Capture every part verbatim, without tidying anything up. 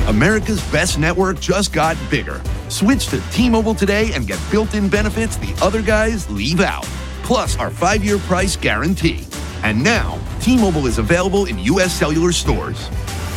America's best network just got bigger. Switch to T-Mobile today and get built-in benefits the other guys leave out. Plus our five-year price guarantee. And now, T-Mobile is available in U S Cellular stores.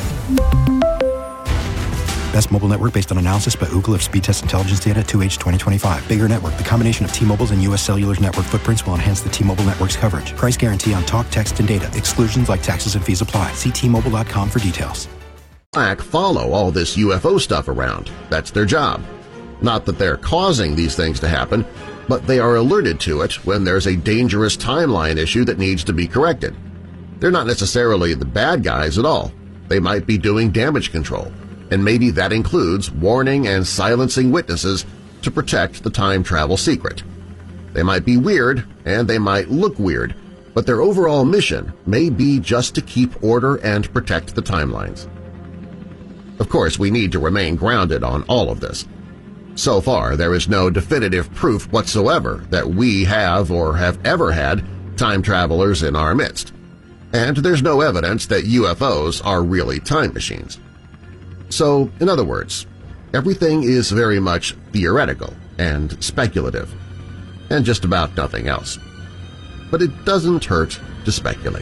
Best mobile network based on analysis by Ookla of Speedtest Intelligence data two H twenty twenty-five. Bigger network. The combination of T-Mobile's and U S Cellular's network footprints will enhance the T-Mobile network's coverage. Price guarantee on talk, text, and data. Exclusions like taxes and fees apply. See T Mobile dot com for details. Follow all this U F O stuff around. That's their job. Not that they're causing these things to happen, but they are alerted to it when there's a dangerous timeline issue that needs to be corrected. They're not necessarily the bad guys at all. They might be doing damage control, and maybe that includes warning and silencing witnesses to protect the time travel secret. They might be weird, and they might look weird, but their overall mission may be just to keep order and protect the timelines. Of course, we need to remain grounded on all of this. So far, there is no definitive proof whatsoever that we have or have ever had time travelers in our midst, and there's no evidence that U F Os are really time machines. So, in other words, everything is very much theoretical and speculative, and just about nothing else. But it doesn't hurt to speculate.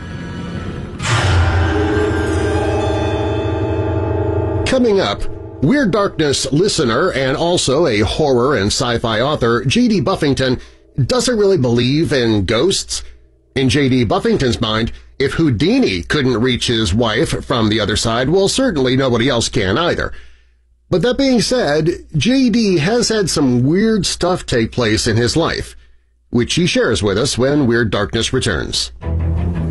Coming up, Weird Darkness listener and also a horror and sci-fi author, J D Buffington doesn't really believe in ghosts. In J D Buffington's mind, if Houdini couldn't reach his wife from the other side, well, certainly nobody else can either. But that being said, J D has had some weird stuff take place in his life, which he shares with us when Weird Darkness returns.